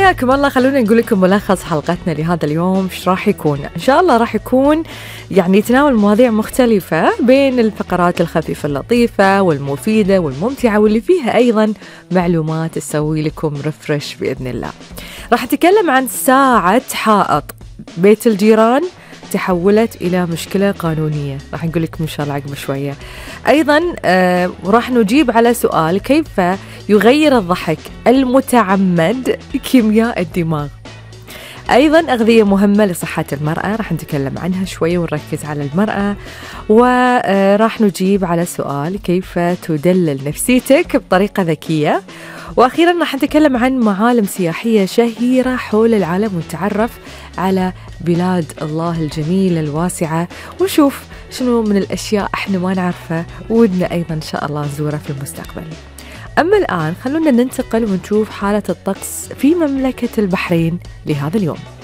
حياكم الله. خلونا نقول لكم ملخص حلقتنا لهذا اليوم. ايش راح يكون؟ ان شاء الله راح يكون يعني يتناول مواضيع مختلفة بين الفقرات الخفيفة اللطيفة والمفيدة والممتعة واللي فيها ايضا معلومات تسوي لكم ريفرش باذن الله. راح نتكلم عن ساعة حائط بيت الجيران تحولت إلى مشكلة قانونية، راح نقول لكم إن شاء الله عقب شوية. أيضا راح نجيب على سؤال: كيف يغير الضحك المتعمد كيمياء الدماغ؟ أيضا أغذية مهمة لصحة المرأة، راح نتكلم عنها شوية ونركز على المرأة. وراح نجيب على سؤال: كيف تدلل نفسيتك بطريقة ذكية؟ وأخيرا راح نتكلم عن معالم سياحية شهيرة حول العالم ونتعرف على بلاد الله الجميلة الواسعة ونشوف شنو من الأشياء احنا ما نعرفها ودنا أيضا إن شاء الله نزورها في المستقبل. أما الآن خلونا ننتقل ونشوف حالة الطقس في مملكة البحرين لهذا اليوم.